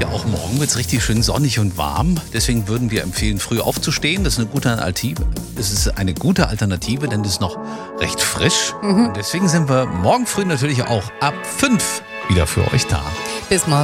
ja auch morgen wird es richtig schön sonnig und warm. Deswegen würden wir empfehlen, früh aufzustehen. Das ist eine gute Alternative. Es ist eine gute Alternative, denn es ist noch recht frisch. Und deswegen sind wir morgen früh natürlich auch ab 5 wieder für euch da. Bis morgen.